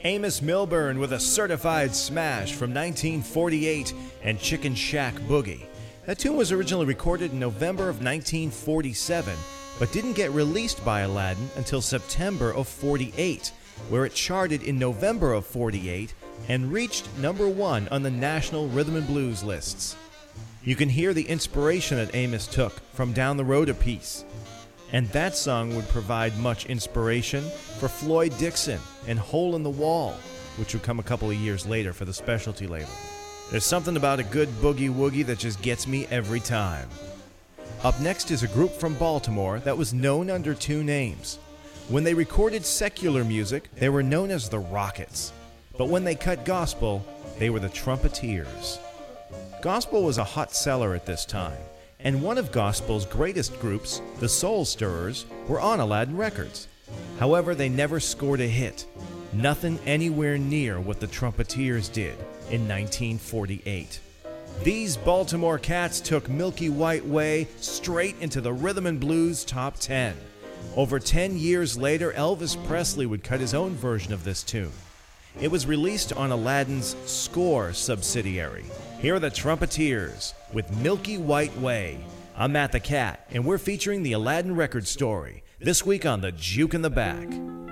Amos Milburn with a certified smash from 1948 and Chicken Shack Boogie. That tune was originally recorded in November of 1947, but didn't get released by Aladdin until September of 48, where it charted in November of 48 and reached number 1 on the national rhythm and blues lists. You can hear the inspiration that Amos took from Down the Road a Piece. And that song would provide much inspiration for Floyd Dixon and Hole in the Wall, which would come a couple of years later for the Specialty label. There's something about a good boogie-woogie that just gets me every time. Up next is a group from Baltimore that was known under 2 names. When they recorded secular music, they were known as the Rockets. But when they cut gospel, they were the Trumpeteers. Gospel was a hot seller at this time, and one of gospel's greatest groups, the Soul Stirrers, were on Aladdin Records. However, they never scored a hit. Nothing anywhere near what the Trumpeteers did in 1948. These Baltimore cats took Milky White Way straight into the Rhythm and Blues Top 10. Over 10 years later, Elvis Presley would cut his own version of this tune. It was released on Aladdin's Score subsidiary. Here are the Trumpeteers with Milky White Way. I'm Matt the Cat, and we're featuring the Aladdin record story this week on The Juke in the Back.